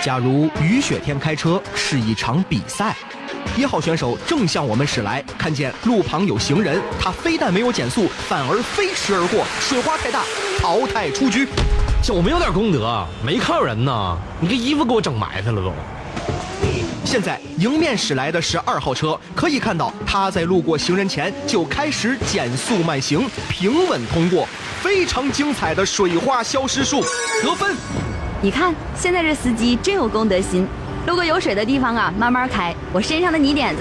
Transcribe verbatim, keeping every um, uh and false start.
假如雨雪天开车是一场比赛，一号选手正向我们驶来，看见路旁有行人，他非但没有减速，反而飞驰而过，水花太大，淘汰出局。 就没有点功德，没看人呢，你这衣服给我整埋汰了都。 现在迎面驶来的是二号车，可以看到他在路过行人前就开始减速慢行，平稳通过，非常精彩的水花消失术，得分。 你看，现在这司机真有公德心，路过有水的地方啊，慢慢开，我身上的泥点子